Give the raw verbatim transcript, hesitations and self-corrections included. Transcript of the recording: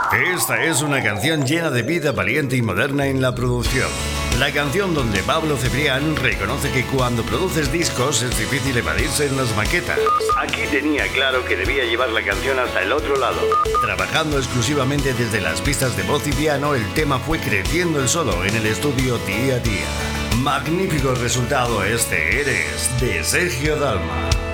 Esta es una canción llena de vida, valiente y moderna en la producción. La canción donde Pablo Cebrián reconoce que cuando produces discos es difícil evadirse en las maquetas. Aquí tenía claro que debía llevar la canción hasta el otro lado. Trabajando exclusivamente desde las pistas de voz y piano, el tema fue creciendo el solo en el estudio día a día. Magnífico resultado este Eres, de Sergio Dalma.